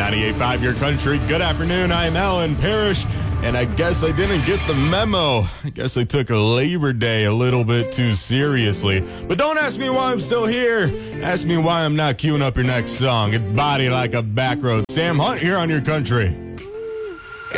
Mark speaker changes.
Speaker 1: 98.5 Your Country. Good afternoon. I'm Alan Parrish, and I guess I didn't get the memo. I guess I took Labor Day a little bit too seriously. But don't ask me why I'm still here. Ask me why I'm not queuing up your next song. It's Body Like a Back Road. Sam Hunt here on Your Country.